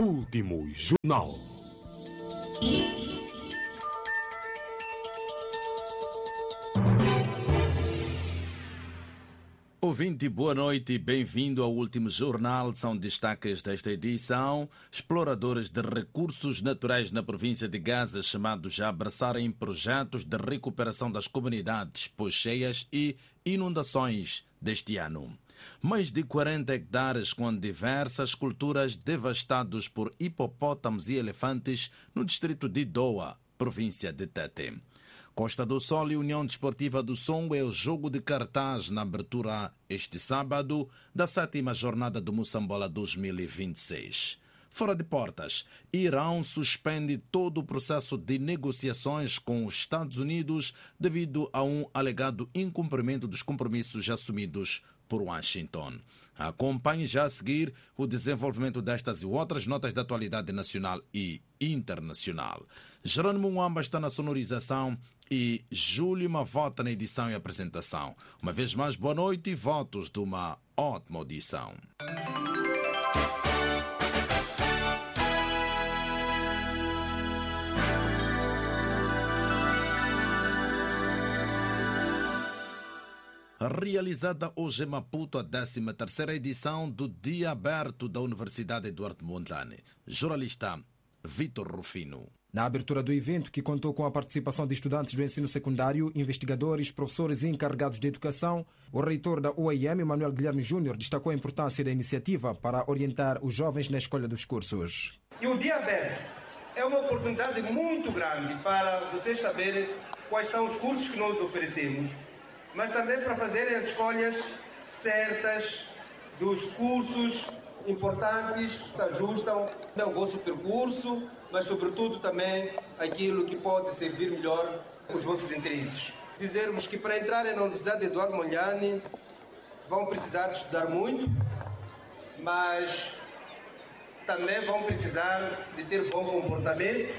Último Jornal. Ouvinte, boa noite e bem-vindo ao Último Jornal. São destaques desta edição. Exploradores de recursos naturais na província de Gaza chamados a abraçarem projetos de recuperação das comunidades pós-cheias e inundações deste ano. Mais de 40 hectares com diversas culturas devastados por hipopótamos e elefantes no distrito de Doa, província de Tete. Costa do Sol e União Desportiva do Songo é o jogo de cartaz na abertura este sábado da 7ª jornada do Moçambola 2026. Fora de portas, Irão suspende todo o processo de negociações com os Estados Unidos devido a um alegado incumprimento dos compromissos assumidos por Washington. Acompanhe já a seguir o desenvolvimento destas e outras notas de atualidade nacional e internacional. Jerônimo Mwamba está na sonorização e Júlio Mavota na edição e apresentação. Uma vez mais, boa noite e votos de uma ótima audição. Realizada hoje em Maputo a 13ª edição do Dia Aberto da Universidade Eduardo Mondlane. Jornalista Vitor Rufino. Na abertura do evento, que contou com a participação de estudantes do ensino secundário, investigadores, professores e encarregados de educação, o reitor da UAM, Manuel Guilherme Júnior, destacou a importância da iniciativa para orientar os jovens na escolha dos cursos. E o Dia Aberto é uma oportunidade muito grande para vocês saberem quais são os cursos que nós oferecemos, mas também para fazerem as escolhas certas dos cursos importantes que se ajustam ao vosso percurso, mas sobretudo também aquilo que pode servir melhor os vossos interesses. Dizermos que para entrarem na Universidade Eduardo Mondlane vão precisar de estudar muito, mas também vão precisar de ter bom comportamento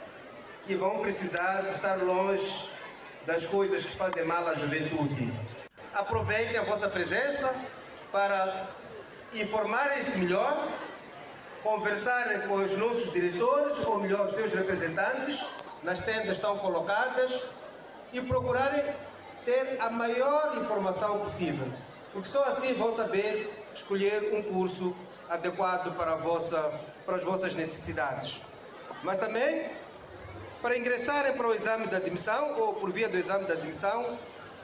e vão precisar de estar longe das coisas que fazem mal à juventude. Aproveitem a vossa presença para informarem-se melhor, conversarem com os nossos diretores, ou melhor, os seus representantes, nas tendas estão colocadas, e procurarem ter a maior informação possível, porque só assim vão saber escolher um curso adequado para as vossas necessidades. Mas também, para ingressarem para o exame de admissão, ou por via do exame de admissão,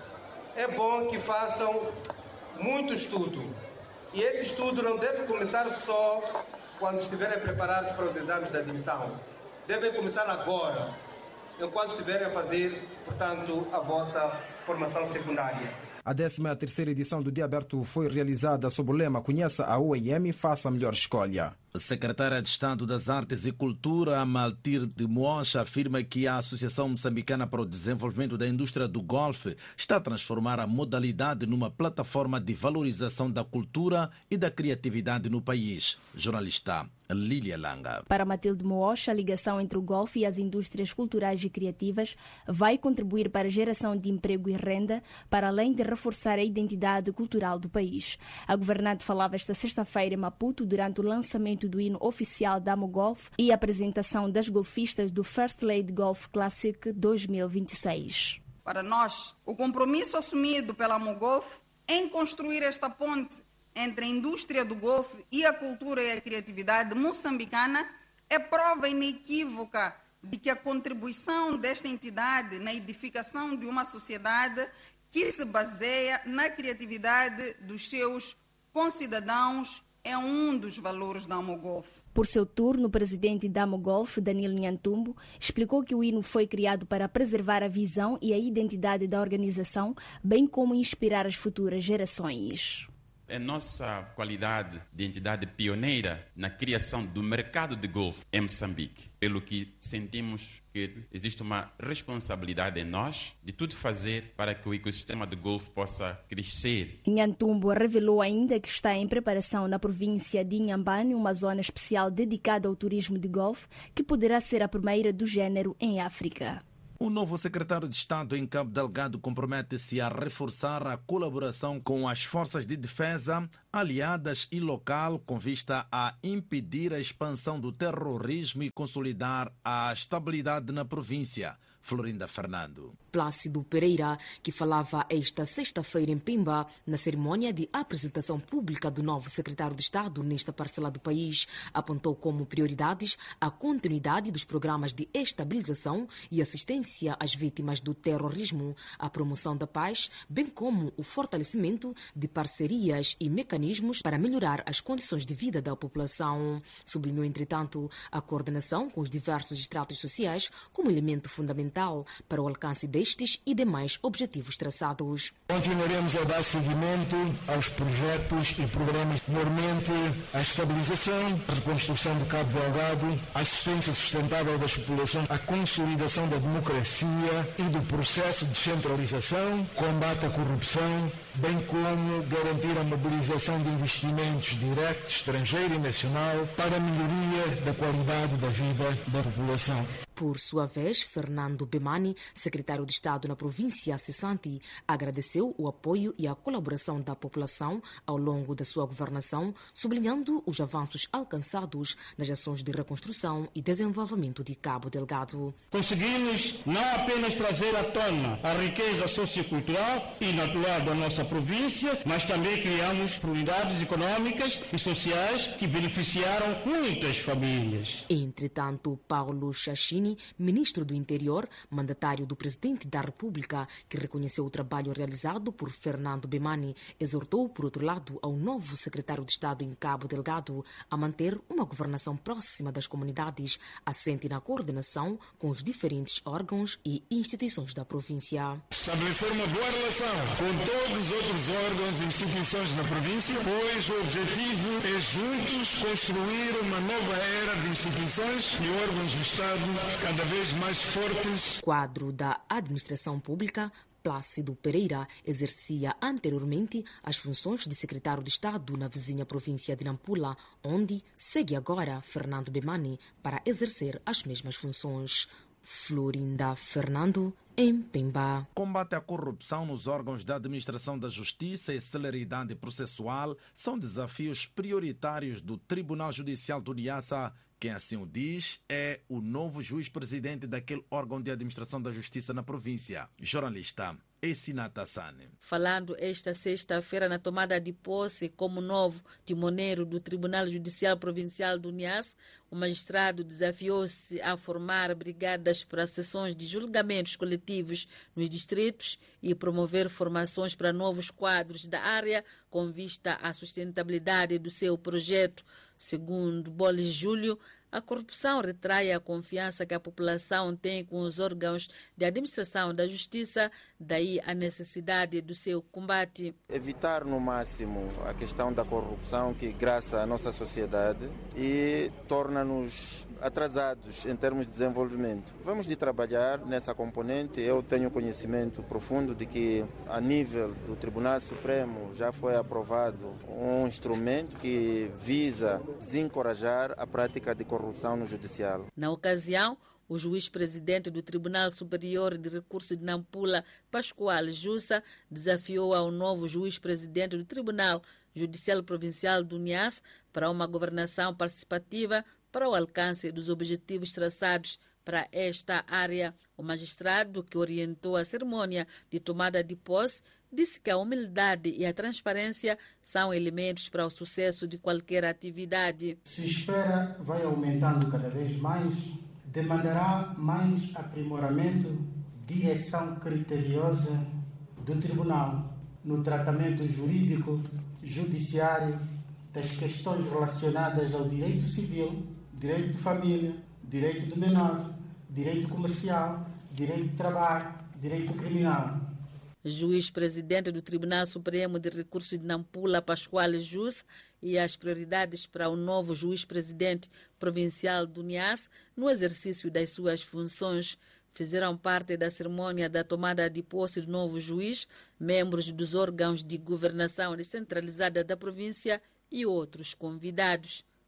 é bom que façam muito estudo. E esse estudo não deve começar só quando estiverem a preparar-se para os exames de admissão. Devem começar agora, enquanto estiverem a fazer, portanto, a vossa formação secundária. A 13ª edição do Dia Aberto foi realizada sob o lema Conheça a UAM, faça a melhor escolha. A secretária de Estado das Artes e Cultura, Amaltir de Mocha, afirma que a Associação Moçambicana para o Desenvolvimento da Indústria do Golfe está a transformar a modalidade numa plataforma de valorização da cultura e da criatividade no país. Jornalista Lília Langa. Para Matilde Mocha, a ligação entre o golfe e as indústrias culturais e criativas vai contribuir para a geração de emprego e renda, para além de reforçar a identidade cultural do país. A governante falava esta sexta-feira em Maputo durante o lançamento do hino oficial da AMOGolf e a apresentação das golfistas do First Lady Golf Classic 2026. Para nós, o compromisso assumido pela AMOGolf em construir esta ponte entre a indústria do golfe e a cultura e a criatividade moçambicana é prova inequívoca de que a contribuição desta entidade na edificação de uma sociedade que se baseia na criatividade dos seus concidadãos é um dos valores da AMOGolf. Por seu turno, o presidente da AMOGolf, Danilo Nhantumbo, explicou que o hino foi criado para preservar a visão e a identidade da organização, bem como inspirar as futuras gerações. É nossa qualidade de entidade pioneira na criação do mercado de golfe em Moçambique, pelo que sentimos que existe uma responsabilidade em nós de tudo fazer para que o ecossistema de golfe possa crescer. Nhantumbo revelou ainda que está em preparação na província de Inhambane uma zona especial dedicada ao turismo de golfe, que poderá ser a primeira do género em África. O novo secretário de Estado em Cabo Delgado compromete-se a reforçar a colaboração com as forças de defesa, aliadas e local com vista a impedir a expansão do terrorismo e consolidar a estabilidade na província. Florinda Fernando. Plácido Pereira, que falava esta sexta-feira em Pemba, na cerimônia de apresentação pública do novo secretário de Estado nesta parcela do país, apontou como prioridades a continuidade dos programas de estabilização e assistência às vítimas do terrorismo, a promoção da paz, bem como o fortalecimento de parcerias e mecanismos para melhorar as condições de vida da população. Sublinhou, entretanto, a coordenação com os diversos estratos sociais como elemento fundamental para o alcance destes e demais objetivos traçados. Continuaremos a dar seguimento aos projetos e programas, normalmente a estabilização, a reconstrução de Cabo Delgado, a assistência sustentável das populações, a consolidação da democracia e do processo de descentralização, combate à corrupção, bem como garantir a mobilização de investimentos diretos, estrangeiro e nacional, para a melhoria da qualidade da vida da população. Por sua vez, Fernando Bemani, secretário de Estado na província cessante, agradeceu o apoio e a colaboração da população ao longo da sua governação, sublinhando os avanços alcançados nas ações de reconstrução e desenvolvimento de Cabo Delgado. Conseguimos não apenas trazer à tona a riqueza sociocultural e natural da nossa província, mas também criamos prioridades econômicas e sociais que beneficiaram muitas famílias. Entretanto, Paulo Chachini, ministro do Interior, mandatário do Presidente da República, que reconheceu o trabalho realizado por Fernando Bemani, exortou, por outro lado, ao novo secretário de Estado em Cabo Delgado a manter uma governação próxima das comunidades, assente na coordenação com os diferentes órgãos e instituições da província. Estabelecer uma boa relação com todos os outros órgãos e instituições na província, pois o objetivo é juntos construir uma nova era de instituições e órgãos do Estado cada vez mais fortes. Quadro da administração pública, Plácido Pereira exercia anteriormente as funções de secretário de Estado na vizinha província de Nampula, onde segue agora Fernando Bemani para exercer as mesmas funções. Florinda Fernando, em Pemba. Combate à corrupção nos órgãos da administração da justiça e celeridade processual são desafios prioritários do Tribunal Judicial do Niassa. Quem assim o diz é o novo juiz-presidente daquele órgão de administração da justiça na província. Jornalista Essinata Sane. Falando esta sexta-feira na tomada de posse como novo timoneiro do Tribunal Judicial Provincial do Niassa, o magistrado desafiou-se a formar brigadas para sessões de julgamentos coletivos nos distritos e promover formações para novos quadros da área com vista à sustentabilidade do seu projeto. Segundo Bolis Júlio, a corrupção retrai a confiança que a população tem com os órgãos de administração da justiça, daí a necessidade do seu combate. Evitar no máximo a questão da corrupção que graça a nossa sociedade e torna-nos atrasados em termos de desenvolvimento. Vamos de trabalhar nessa componente. Eu tenho conhecimento profundo de que a nível do Tribunal Supremo já foi aprovado um instrumento que visa desencorajar a prática de corrupção no judiciário. Na ocasião, o juiz-presidente do Tribunal Superior de Recursos de Nampula, Pascoal Jussa, desafiou ao novo juiz-presidente do Tribunal Judicial Provincial do Niassa para uma governação participativa para o alcance dos objetivos traçados para esta área. O magistrado que orientou a cerimônia de tomada de posse disse que a humildade e a transparência são elementos para o sucesso de qualquer atividade. Se espera vai aumentando cada vez mais, demandará mais aprimoramento, direção criteriosa do tribunal no tratamento jurídico, judiciário, das questões relacionadas ao direito civil, direito de família, direito do menor, direito comercial, direito de trabalho, direito criminal. Juiz-presidente do Tribunal Supremo de Recursos de Nampula, Pascoal Jussa, e as prioridades para o novo juiz-presidente provincial do Niassa no exercício das suas funções. Fizeram parte da cerimônia da tomada de posse do novo juiz, membros dos órgãos de governação descentralizada da província e outros convidados.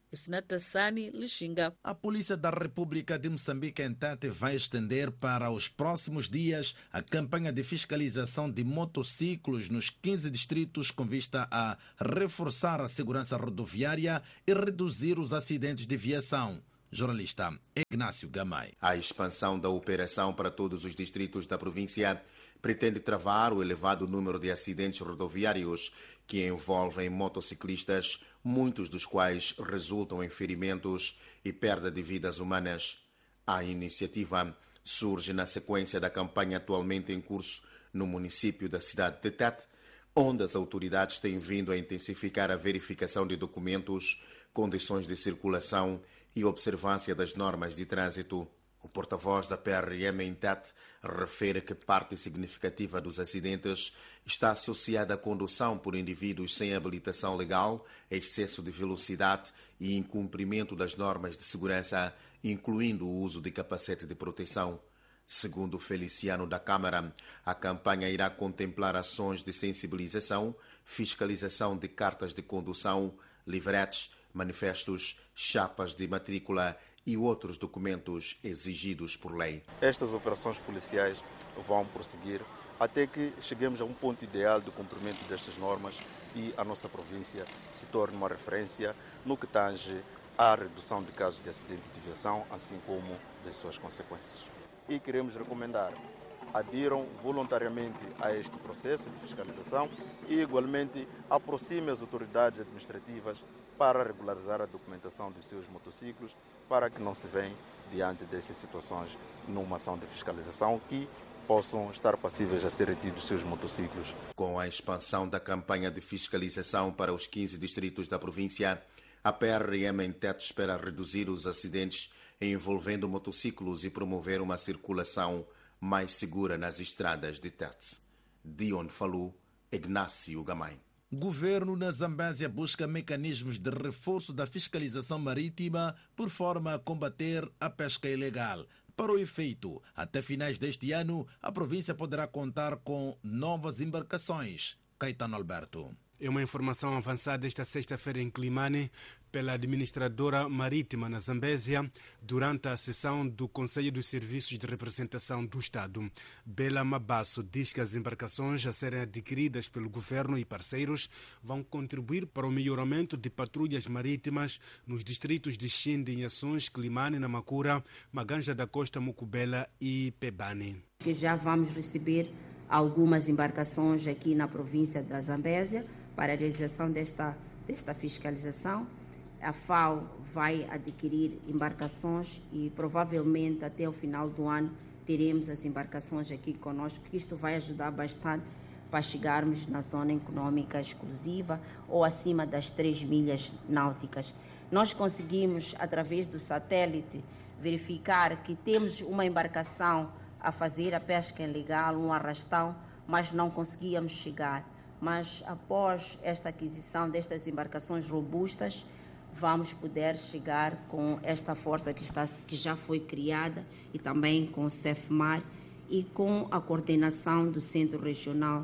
Senata Sani Lixinga. A Polícia da República de Moçambique, em Tete, vai estender para os próximos dias a campanha de fiscalização de motociclos nos 15 distritos com vista a reforçar a segurança rodoviária e reduzir os acidentes de viação. Jornalista Ignácio Gamay. A expansão da operação para todos os distritos da província pretende travar o elevado número de acidentes rodoviários que envolvem motociclistas, muitos dos quais resultam em ferimentos e perda de vidas humanas. A iniciativa surge na sequência da campanha atualmente em curso no município da cidade de Tete, onde as autoridades têm vindo a intensificar a verificação de documentos, condições de circulação e observância das normas de trânsito. O porta-voz da PRM em Tete refere que parte significativa dos acidentes está associada à condução por indivíduos sem habilitação legal, excesso de velocidade e incumprimento das normas de segurança, incluindo o uso de capacete de proteção. Segundo Feliciano da Câmara, a campanha irá contemplar ações de sensibilização, fiscalização de cartas de condução, livretes, manifestos, chapas de matrícula e outros documentos exigidos por lei. Estas operações policiais vão prosseguir até que cheguemos a um ponto ideal do cumprimento destas normas e a nossa província se torne uma referência no que tange à redução de casos de acidente de viação, assim como das suas consequências. E queremos recomendar: adiram voluntariamente a este processo de fiscalização e, igualmente, aproximem as autoridades administrativas para regularizar a documentação dos seus motociclos, para que não se venham diante dessas situações numa ação de fiscalização que possam estar passíveis a ser retidos seus motociclos. Com a expansão da campanha de fiscalização para os 15 distritos da província, a PRM em Tete espera reduzir os acidentes envolvendo motociclos e promover uma circulação mais segura nas estradas de Tete. De onde falou Ignácio Gamay. Governo na Zambésia busca mecanismos de reforço da fiscalização marítima por forma a combater a pesca ilegal. Para o efeito, até finais deste ano, a província poderá contar com novas embarcações. Caetano Alberto. É uma informação avançada esta sexta-feira em Climane pela administradora marítima na Zambésia durante a sessão do Conselho dos Serviços de Representação do Estado. Bela Mabasso diz que as embarcações a serem adquiridas pelo governo e parceiros vão contribuir para o melhoramento de patrulhas marítimas nos distritos de Xinde, Inhações, Climane, Namacura, Maganja da Costa, Mucubela e Pebane. Que já vamos receber algumas embarcações aqui na província da Zambésia para a realização desta fiscalização. A FAO vai adquirir embarcações e provavelmente até o final do ano teremos as embarcações aqui conosco, que isto vai ajudar bastante para chegarmos na zona econômica exclusiva ou acima das 3 milhas náuticas. Nós conseguimos, através do satélite, verificar que temos uma embarcação a fazer a pesca ilegal, um arrastão, mas não conseguíamos chegar. Mas após esta aquisição destas embarcações robustas, vamos poder chegar com esta força que já foi criada e também com o CEFMAR e com a coordenação do Centro Regional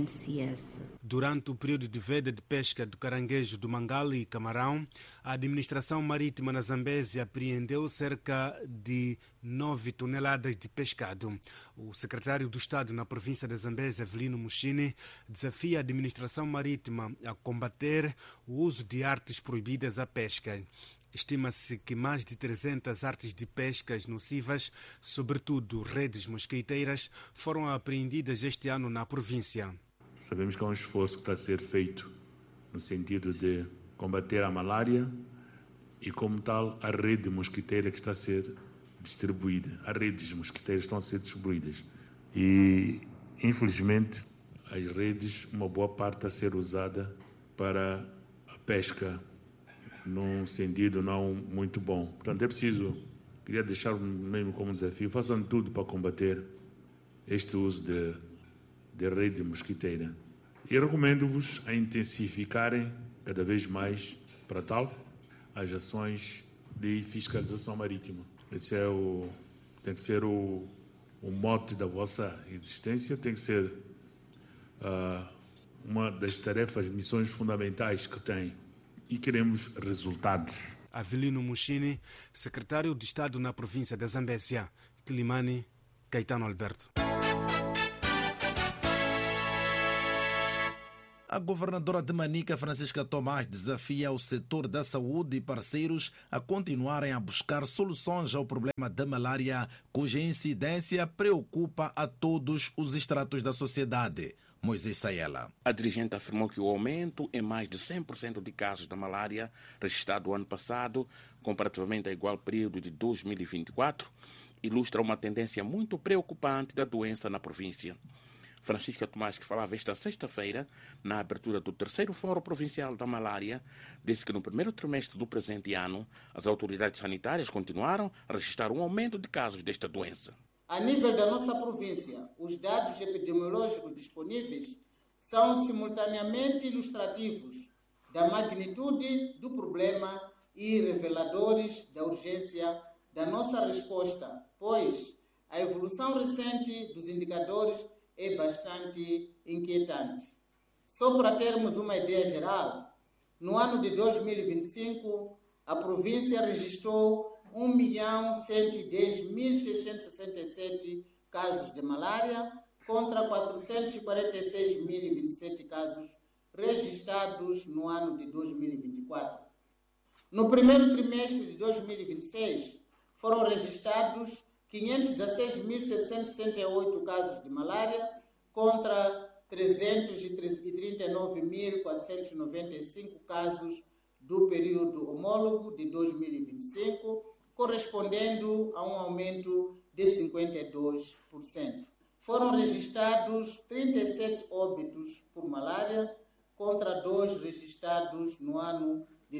MCS. Durante o período de veda de pesca do caranguejo do Mangali e camarão, a administração marítima na Zambésia apreendeu cerca de 9 toneladas de pescado. O secretário do Estado na província da Zambésia, Avelino Mushini, desafia a administração marítima a combater o uso de artes proibidas à pesca. Estima-se que mais de 300 artes de pescas nocivas, sobretudo redes mosquiteiras, foram apreendidas este ano na província. Sabemos que é um esforço que está a ser feito no sentido de combater a malária e, como tal, a rede mosquiteira que está a ser distribuída. As redes mosquiteiras estão a ser distribuídas e, infelizmente, as redes, uma boa parte está a ser usada para a pesca num sentido não muito bom. Portanto, é preciso, queria deixar mesmo como desafio, façam tudo para combater este uso de rede mosquiteira. E recomendo-vos a intensificarem cada vez mais, para tal, as ações de fiscalização marítima. Esse tem que ser o mote da vossa existência, tem que ser uma das tarefas, missões fundamentais que tem. E queremos resultados. Avelino Mushini, secretário de Estado na província da Zambésia. Quilimani, Caetano Alberto. A governadora de Manica, Francisca Tomás, desafia o setor da saúde e parceiros a continuarem a buscar soluções ao problema da malária, cuja incidência preocupa a todos os estratos da sociedade. Moisés Saela. A dirigente afirmou que o aumento em mais de 100% de casos da malária registrado o ano passado, comparativamente ao igual período de 2024, ilustra uma tendência muito preocupante da doença na província. Francisca Tomás, que falava esta sexta-feira na abertura do 3º Fórum Provincial da Malária, disse que no primeiro trimestre do presente ano as autoridades sanitárias continuaram a registrar um aumento de casos desta doença. A nível da nossa província, os dados epidemiológicos disponíveis são simultaneamente ilustrativos da magnitude do problema e reveladores da urgência da nossa resposta, pois a evolução recente dos indicadores é bastante inquietante. Só para termos uma ideia geral, no ano de 2025, a província registrou 1.110.667 casos de malária contra 446.027 casos registrados no ano de 2024. No primeiro trimestre de 2026, foram registrados 516.778 casos de malária contra 339.495 casos do período homólogo de 2025, correspondendo a um aumento de 52%. Foram registrados 37 óbitos por malária contra 2 registrados no ano de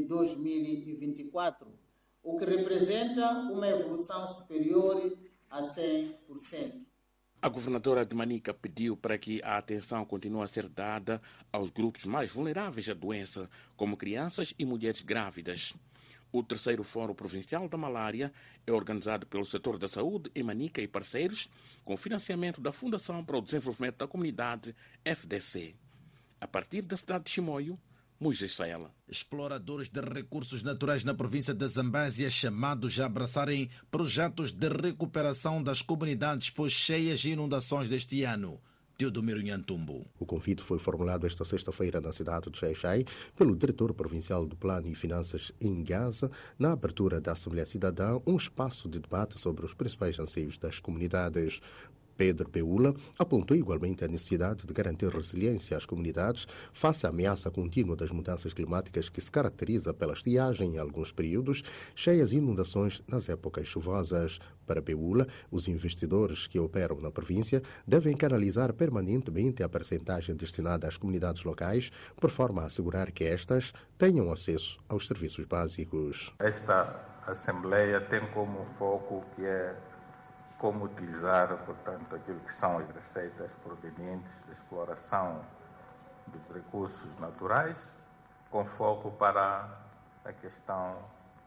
2024, o que representa uma evolução superior a 100%. A governadora de Manica pediu para que a atenção continue a ser dada aos grupos mais vulneráveis à doença, como crianças e mulheres grávidas. O 3º Fórum Provincial da Malária é organizado pelo setor da saúde em Manica e parceiros, com financiamento da Fundação para o Desenvolvimento da Comunidade, FDC. A partir da cidade de Chimoio, Moisés Saela. Exploradores de recursos naturais na província da Zambésia chamados a abraçarem projetos de recuperação das comunidades pós-cheias e inundações deste ano. Teodomiro Nhantumbo. O convite foi formulado esta sexta-feira na cidade de Xai-Xai pelo diretor provincial do Plano e Finanças em Gaza, na abertura da Assembleia Cidadã, um espaço de debate sobre os principais anseios das comunidades. Pedro Peula apontou igualmente a necessidade de garantir resiliência às comunidades face à ameaça contínua das mudanças climáticas que se caracteriza pela estiagem em alguns períodos, cheias e inundações nas épocas chuvosas. Para Peula, os investidores que operam na província devem canalizar permanentemente a percentagem destinada às comunidades locais, por forma a assegurar que estas tenham acesso aos serviços básicos. Esta Assembleia tem como foco que é como utilizar, portanto, aquilo que são as receitas provenientes da exploração dos recursos naturais, com foco para a questão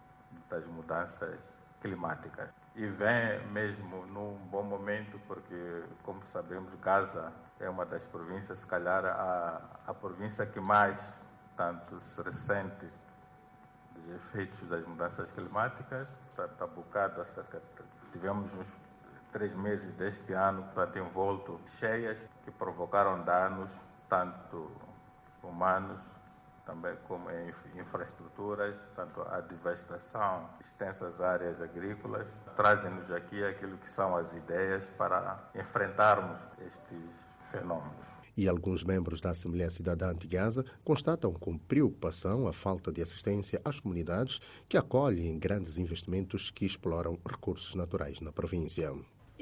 das mudanças climáticas. E vem mesmo num bom momento, porque, como sabemos, Gaza é uma das províncias, se calhar a província que mais, tanto se ressente dos efeitos das mudanças climáticas. Portanto, há bocado, tivemos uns 3 meses deste ano, portanto, envolto cheias que provocaram danos, tanto humanos, também como em infraestruturas, tanto a devastação, extensas áreas agrícolas. Trazem-nos aqui aquilo que são as ideias para enfrentarmos estes fenômenos. E alguns membros da Assembleia Cidadã de Gaza constatam com preocupação a falta de assistência às comunidades que acolhem grandes investimentos que exploram recursos naturais na província.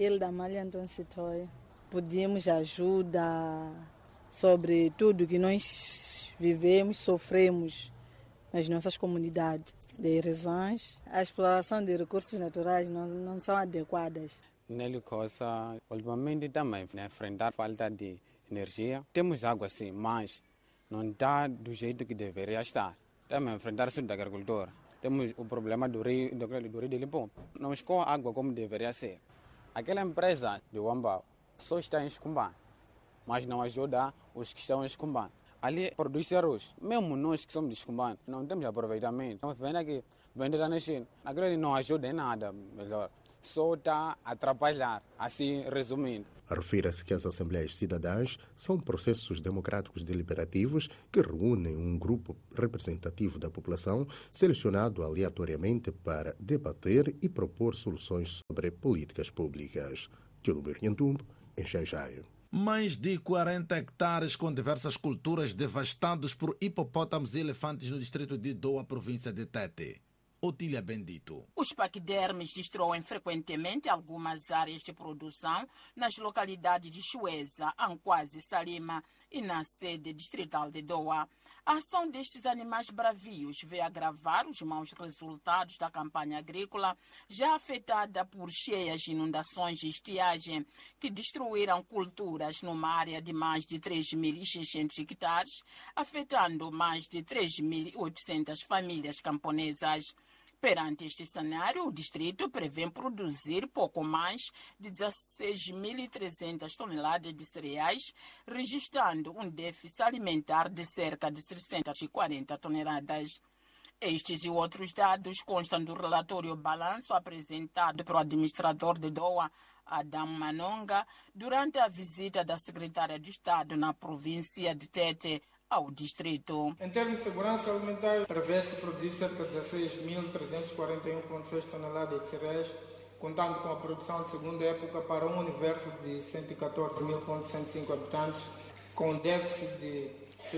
Pedimos ajuda sobre tudo que nós vivemos, sofremos nas nossas comunidades. De razões, a exploração de recursos naturais não são adequadas. Nele coisa, ultimamente também, enfrentar a falta de energia. Temos água sim, mas não está do jeito que deveria estar. Também enfrentar-se da agricultura. Temos o problema do rio de Limpopo. Não escoa água como deveria ser. Aquela empresa de Wambao só está em Escumbá, mas não ajuda os que estão em Escumbá. Ali produz arroz. Mesmo nós que somos de Escumbá, não temos aproveitamento. Estamos vendo que vender na China. Aquilo não ajuda em nada, melhor. Só está a atrapalhar, assim resumindo. Refira-se que as Assembleias Cidadãs são processos democráticos deliberativos que reúnem um grupo representativo da população selecionado aleatoriamente para debater e propor soluções sobre políticas públicas. Gilberto Nhantumbo, em Xai-Xai. Mais de 40 hectares com diversas culturas devastados por hipopótamos e elefantes no distrito de Doa, província de Tete. Otília Bendito. Os paquidermes destroem frequentemente algumas áreas de produção nas localidades de Chueza, Anquazi, Salima e na sede distrital de Doa. A ação destes animais bravios veio agravar os maus resultados da campanha agrícola, já afetada por cheias inundações e estiagem, que destruíram culturas numa área de mais de 3.600 hectares, afetando mais de 3.800 famílias camponesas. Perante este cenário, o distrito prevê produzir pouco mais de 16.300 toneladas de cereais, registrando um déficit alimentar de cerca de 640 toneladas. Estes e outros dados constam do relatório balanço apresentado pelo administrador de Doa, Adam Manonga, durante a visita da secretária de Estado na província de Tete, ao distrito. Em termos de segurança alimentar, prevê-se produzir cerca de 16.341,6 toneladas de cereais, contando com a produção de segunda época para um universo de 114.105 habitantes, com déficit de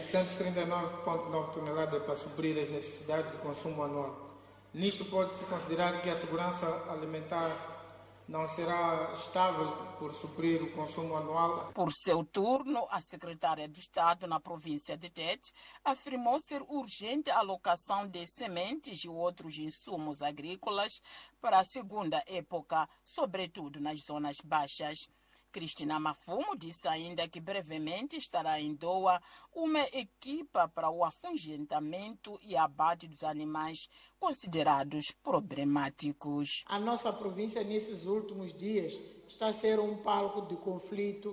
739,9 toneladas para suprir as necessidades de consumo anual. Nisto pode-se considerar que a segurança alimentar não será estável por suprir o consumo anual. Por seu turno, a secretária de Estado na província de Tete afirmou ser urgente a alocação de sementes e outros insumos agrícolas para a segunda época, sobretudo nas zonas baixas. Cristina Mafumo disse ainda que brevemente estará em Doa uma equipa para o afugentamento e abate dos animais considerados problemáticos. A nossa província, nesses últimos dias, está a ser um palco de conflito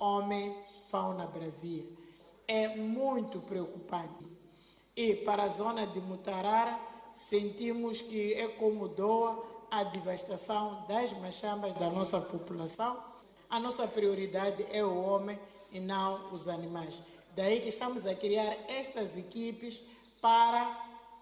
homem-fauna bravia. É muito preocupante. E para a zona de Mutarara, sentimos que é como Doa a devastação das machambas da nossa população. A nossa prioridade é o homem e não os animais. Daí que estamos a criar estas equipes para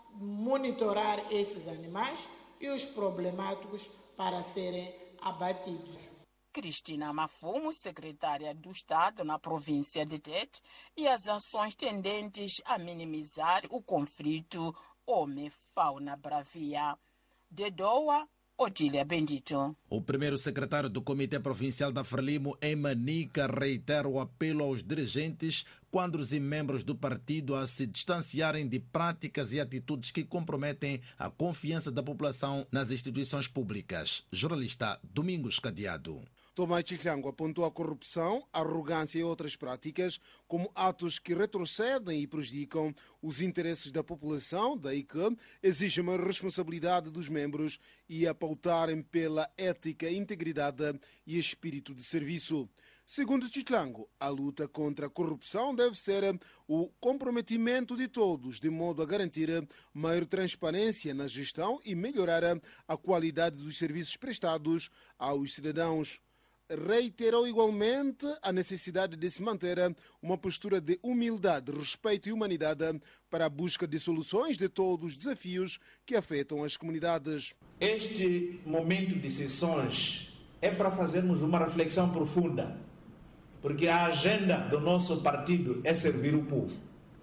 monitorar esses animais e os problemáticos para serem abatidos. Cristina Mafumo, secretária do Estado na província de Tete, e as ações tendentes a minimizar o conflito homem-fauna bravia. De Doa, Otília Bendito. O primeiro secretário do Comitê Provincial da Frelimo, em Manica, reitera o apelo aos dirigentes, quadros e membros do partido a se distanciarem de práticas e atitudes que comprometem a confiança da população nas instituições públicas. Jornalista Domingos Cadeado. Tomás Chiclango apontou a corrupção, a arrogância e outras práticas como atos que retrocedem e prejudicam os interesses da população, daí que exige uma responsabilidade dos membros e a pautarem pela ética, integridade e espírito de serviço. Segundo Chiclango, a luta contra a corrupção deve ser o comprometimento de todos, de modo a garantir maior transparência na gestão e melhorar a qualidade dos serviços prestados aos cidadãos. Reiterou igualmente a necessidade de se manter uma postura de humildade, respeito e humanidade para a busca de soluções de todos os desafios que afetam as comunidades. Este momento de sessões é para fazermos uma reflexão profunda, porque a agenda do nosso partido é servir o povo.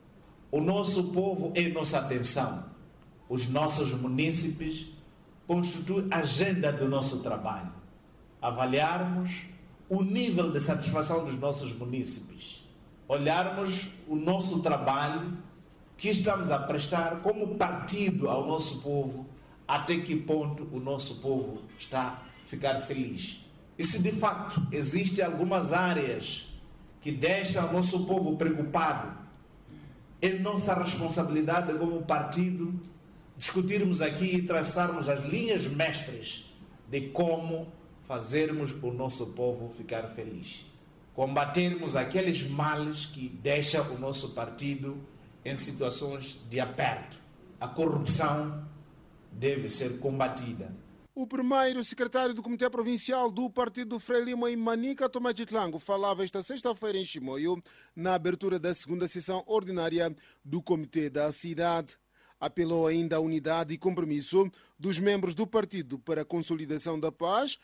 O nosso povo é nossa atenção. Os nossos munícipes constituem a agenda do nosso trabalho. Avaliarmos o nível de satisfação dos nossos munícipes, olharmos o nosso trabalho que estamos a prestar como partido ao nosso povo, até que ponto o nosso povo está a ficar feliz. E se de facto existem algumas áreas que deixam o nosso povo preocupado, é nossa responsabilidade como partido discutirmos aqui e traçarmos as linhas mestras de como fazermos o nosso povo ficar feliz. Combatermos aqueles males que deixam o nosso partido em situações de aperto. A corrupção, deve ser combatida. O primeiro secretário do Comitê Provincial do Partido Frelimo em Manica, Tomás Chitlango, falava esta sexta-feira em Chimoio, na abertura da segunda sessão ordinária do Comitê da Cidade. Apelou ainda à unidade e compromisso dos membros do partido para a consolidação da paz